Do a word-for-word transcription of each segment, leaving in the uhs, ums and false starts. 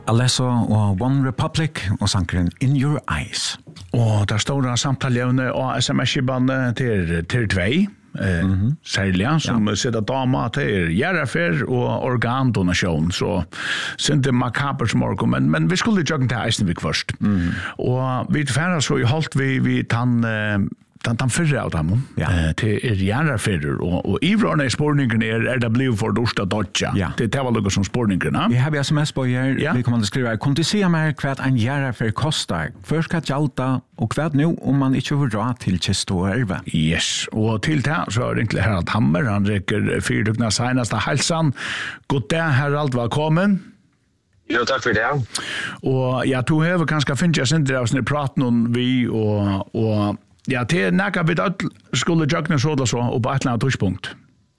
Alesso og One Republic og sankeren In Your Eyes. Og der står det samtalevne og sms-skibane til, til tvei. Eh, mm-hmm. Særlig, som ja. Sitter dama til gjerrafer og organdonasjon, så synes det makaber som organ, men, men vi skulle joggen til Eisenvik først. Mm. Og vi færre så holdt vi, vi tann eh, Den, den fyrre av dem ja. eh, til er gjerraferer, og, og i vrarne i spårningen er, er det blivet for dorsta dodja. Ja. Det, det var noe som spårningene. Vi har vi sms på her, ja. Vi kommer til å skrive, kom til å si meg hva en gjerrafer kostar, først skal gjalda, og hva nå om man ikke får råd til kist og erve. Yes, og til det så er det egentlig Harald Hammer, han rekker fyrtugna seneste halsan. God dag, Harald, velkommen. Jo, takk for det. Og ja, du har kanskje finnet jeg sindre av sånne praten om vi, og, og ja, det er nekka vi alt skulle jøgne så og så, og på et eller annet tørspunkt.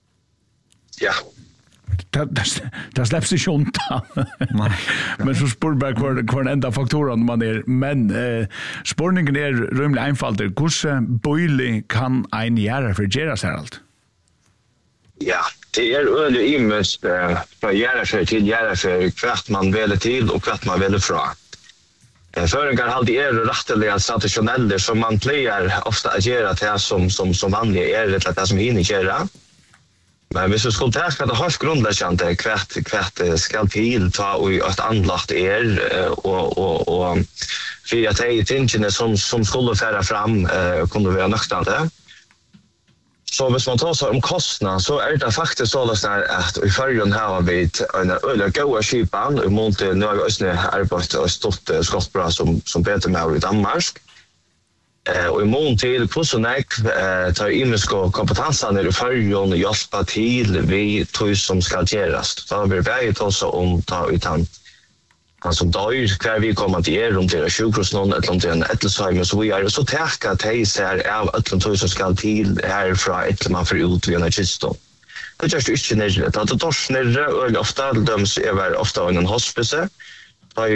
Ja. Det, det, det slipper ikke ondt. Nei. Men så spør bare hver, hver enda faktoren man er. Men eh, spørningen er rymlig einfaldig. Hvordan bøylig kan en gjøre for gjøre seg alt? Ja, det er øyelig imøst uh, fra gjøre seg til gjøre seg hvert man velger til og hvert man velger fra. Føringar halde er rettelig tradisjonelle, som man pleier ofte å gjøre det som, som, som vanlig er det det som hinner gjøre. Men hvis du skulle ta skal det høyst grunnleggende hvert, hvert skal til ta og et anlagt er, og, og, og for at de tingene som, som skulle fære fram kunne være nøktende. Så hvis man tar seg om kostnader, så er det faktisk sånn at i førgen her har vi en øyelig gode skipan, og måte nå har vi også arbeidet og stått skottbra som, som Peter med i Danmark. Eh, og i mån til hvordan jeg eh, tar imenske kompetansene i førgen og hjelper til vi tog som skal gjøres. Da har vi beget også om ta ut han han som dør, hver vi kommer til er, om det er sjukhus noen, eller om det er en etlesheimer, så vi er så teka at de ser av etlom tog som skal til herfra etlom man får ut via kiston. Det gjørs det ikke nærmere. Det er dårs nærmere, og ofte døms er ofte en hospice,